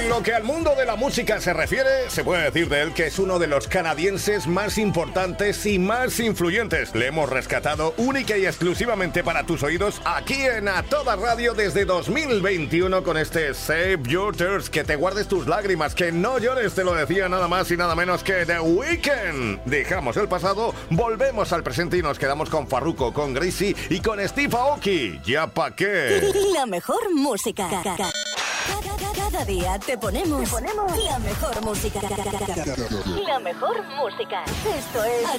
En lo que al mundo de la música se refiere, se puede decir de él que es uno de los canadienses más importantes y más influyentes. Le hemos rescatado única y exclusivamente para tus oídos aquí en A Toda Radio desde 2021 con este Save Your Tears, que te guardes tus lágrimas, que no llores, te lo decía nada más y nada menos que The Weeknd. Dejamos el pasado, volvemos al presente y nos quedamos con Farruko, con Gracie y con Steve Aoki. ¿Ya pa' qué? La mejor música. Cada día te ponemos la mejor música. La mejor música. Esto es